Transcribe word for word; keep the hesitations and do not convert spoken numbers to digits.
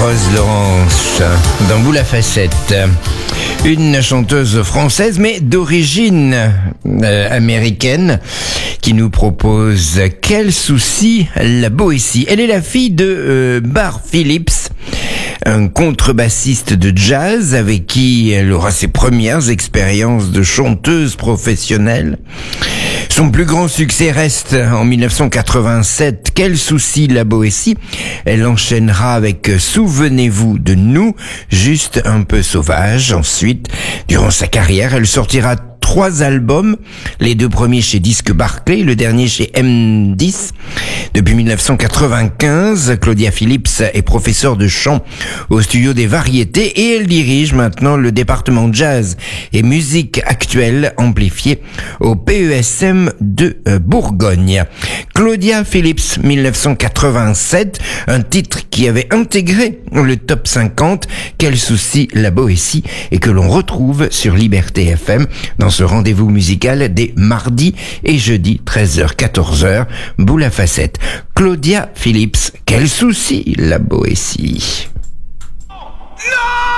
Rose Laurence, dans Boule à facettes. Une chanteuse française, mais d'origine euh, américaine, qui nous propose Quel souci, la Boétie. Elle est la fille de euh, Bar Phillips, un contrebassiste de jazz avec qui elle aura ses premières expériences de chanteuse professionnelle. Son plus grand succès reste en mille neuf cent quatre-vingt-sept, Quel souci, la Boétie. Elle enchaînera avec Souvenez-vous de nous, juste un peu sauvage. Ensuite, durant sa carrière, elle sortira trois albums, les deux premiers chez Disques Barclay, le dernier chez M dix. Depuis mille neuf cent quatre-vingt-quinze, Claudia Phillips est professeure de chant au studio des variétés et elle dirige maintenant le département jazz et musique actuelle amplifiée au P E S M de Bourgogne. Claudia Phillips, mille neuf cent quatre-vingt-sept, un titre qui avait intégré le top cinquante, Quel souci, la Boétie, et que l'on retrouve sur Liberté F M dans ce rendez-vous musical des mardis et jeudis treize heures quatorze heures, Boule à facettes. Claudia Phillips, Quel souci, la Boétie.